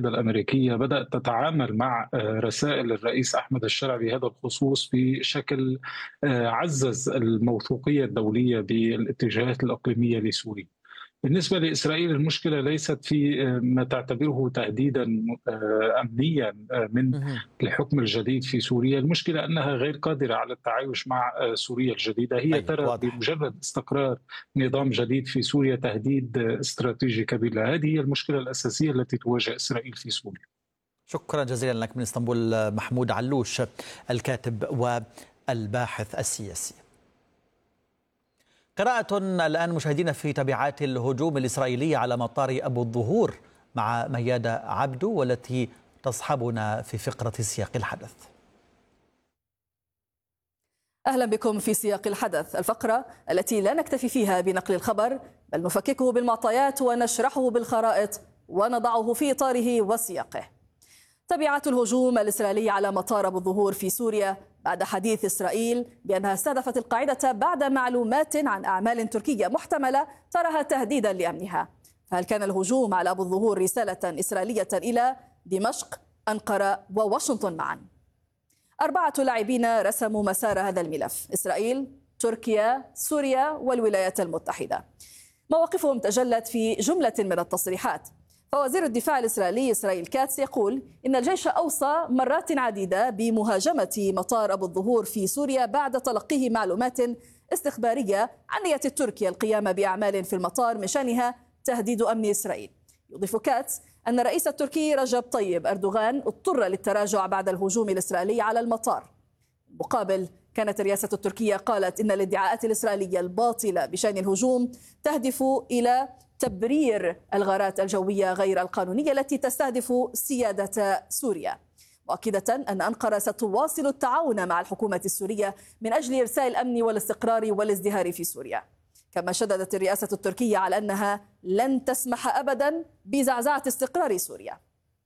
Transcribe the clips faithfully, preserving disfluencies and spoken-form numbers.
المتحدة الأمريكية بدأت تتعامل مع رسائل الرئيس أحمد الشرع بهذا الخصوص بشكل عزز الموثوقية الدولية بالاتجاهات الإقليمية لسوريا. بالنسبة لإسرائيل المشكلة ليست في ما تعتبره تهديدا أمنيا من الحكم الجديد في سوريا، المشكلة أنها غير قادرة على التعايش مع سوريا الجديدة. هي طيب ترى واضح. بمجرد استقرار نظام جديد في سوريا تهديد استراتيجي كبير لها. هذه هي المشكلة الأساسية التي تواجه إسرائيل في سوريا. شكرا جزيلا لك من اسطنبول محمود علوش الكاتب والباحث السياسي. قراءة الآن مشاهدينا في تبعات الهجوم الإسرائيلي على مطار أبو الظهور مع ميادة عبدو، والتي تصحبنا في فقرة سياق الحدث. أهلا بكم في سياق الحدث، الفقرة التي لا نكتفي فيها بنقل الخبر بل نفككه بالمعطيات ونشرحه بالخرائط ونضعه في إطاره وسياقه. تبعات الهجوم الإسرائيلي على مطار أبو الظهور في سوريا بعد حديث إسرائيل بأنها استهدفت القاعدة بعد معلومات عن أعمال تركية محتملة تراها تهديدا لأمنها. فهل كان الهجوم على أبو الظهور رسالة إسرائيلية إلى دمشق، أنقرة وواشنطن معا؟ أربعة لاعبين رسموا مسار هذا الملف: إسرائيل، تركيا، سوريا والولايات المتحدة. مواقفهم تجلت في جملة من التصريحات. فوزير الدفاع الإسرائيلي إسرائيل كاتس يقول إن الجيش أوصى مرات عديدة بمهاجمة مطار أبو الظهور في سوريا بعد تلقيه معلومات استخبارية عن نية تركيا القيام بأعمال في المطار من شأنها تهديد أمن إسرائيل. يضيف كاتس أن الرئيس التركي رجب طيب أردوغان اضطر للتراجع بعد الهجوم الإسرائيلي على المطار. مقابل كانت الرئاسة التركية قالت إن الادعاءات الإسرائيلية الباطلة بشأن الهجوم تهدف إلى تبرير الغارات الجوية غير القانونية التي تستهدف سيادة سوريا، مؤكدة أن أنقرة ستواصل التعاون مع الحكومة السورية من أجل إرساء الأمن والاستقرار والازدهار في سوريا. كما شددت الرئاسة التركية على أنها لن تسمح أبدا بزعزعة استقرار سوريا.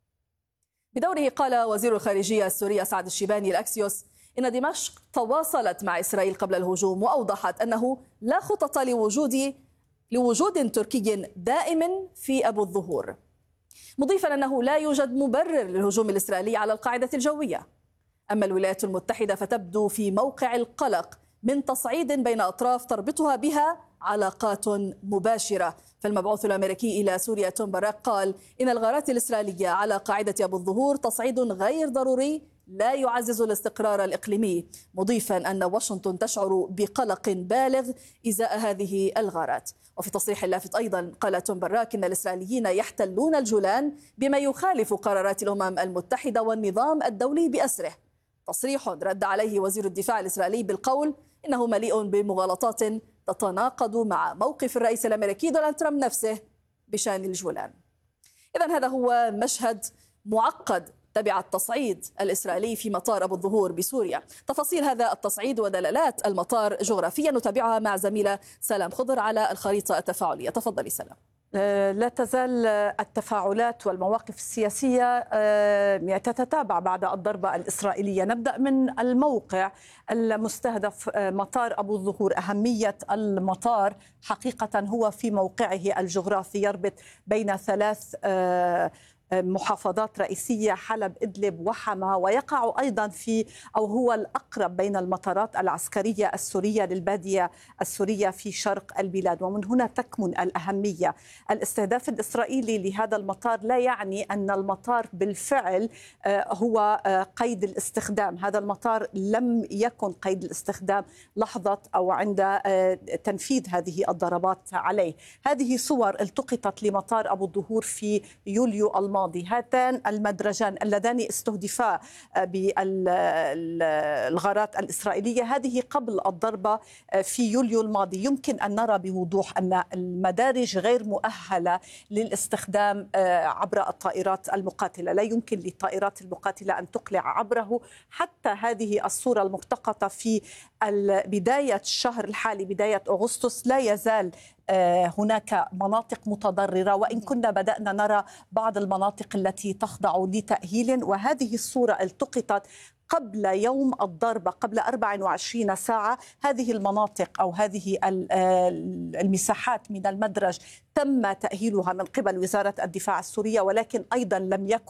بدوره قال وزير الخارجية السوري سعد الشيباني الأكسيوس إن دمشق تواصلت مع إسرائيل قبل الهجوم، وأوضحت أنه لا خطط لوجود لوجود تركي دائم في أبو الظهور، مضيفا أنه لا يوجد مبرر للهجوم الإسرائيلي على القاعدة الجوية. أما الولايات المتحدة فتبدو في موقع القلق من تصعيد بين أطراف تربطها بها علاقات مباشرة. فالمبعوث الأمريكي إلى سوريا توم باراك قال إن الغارات الإسرائيلية على قاعدة أبو الظهور تصعيد غير ضروري لا يعزز الاستقرار الإقليمي، مضيفا أن واشنطن تشعر بقلق بالغ إزاء هذه الغارات. وفي تصريح لافت أيضا قال توم باراك إن الإسرائيليين يحتلون الجولان بما يخالف قرارات الأمم المتحدة والنظام الدولي بأسره. تصريح رد عليه وزير الدفاع الإسرائيلي بالقول إنه مليء بمغالطات تتناقض مع موقف الرئيس الأمريكي دونالد ترامب نفسه بشأن الجولان. إذن هذا هو مشهد معقد تبع التصعيد الإسرائيلي في مطار أبو الظهور بسوريا. تفاصيل هذا التصعيد ودلالات المطار جغرافيا نتابعها مع زميلة سلام خضر على الخريطة التفاعلية. تفضلي سلام. لا تزال التفاعلات والمواقف السياسية تتتابع بعد الضربة الإسرائيلية. نبدأ من الموقع المستهدف مطار أبو الظهور. أهمية المطار حقيقة هو في موقعه الجغرافي، يربط بين ثلاث محافظات رئيسية: حلب، إدلب وحما، ويقع أيضا في أو هو الأقرب بين المطارات العسكرية السورية للبادية السورية في شرق البلاد، ومن هنا تكمن الأهمية. الاستهداف الإسرائيلي لهذا المطار لا يعني أن المطار بالفعل هو قيد الاستخدام. هذا المطار لم يكن قيد الاستخدام لحظة أو عند تنفيذ هذه الضربات عليه. هذه صور التقطت لمطار أبو الظهور في يوليو الماضي. هاتان المدرجان اللذان استهدفا بالغارات الإسرائيلية هذه قبل الضربة في يوليو الماضي. يمكن أن نرى بوضوح أن المدارج غير مؤهلة للاستخدام عبر الطائرات المقاتلة، لا يمكن للطائرات المقاتلة أن تقلع عبره. حتى هذه الصورة الملتقطة في بداية الشهر الحالي، بداية أغسطس، لا يزال هناك مناطق متضررة، وإن كنا بدأنا نرى بعض المناطق التي تخضع لتأهيل. وهذه الصورة التقطت قبل يوم الضربة، قبل أربع وعشرين ساعة. هذه المناطق أو هذه المساحات من المدرج تم تأهيلها من قبل وزارة الدفاع السورية، ولكن أيضا لم يكن